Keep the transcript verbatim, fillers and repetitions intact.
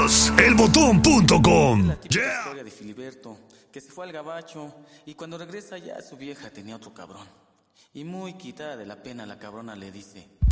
Somos el botón punto com. La típica Yeah. historia de Filiberto, que se fue al gabacho y cuando regresa ya su vieja tenía otro cabrón. Y muy quitada de la pena la cabrona le dice: